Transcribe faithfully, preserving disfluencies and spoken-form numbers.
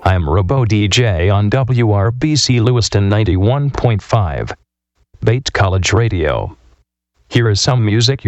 I'm Robo D J on W R B C Lewiston ninety-one point five. Bates College Radio. Here is some music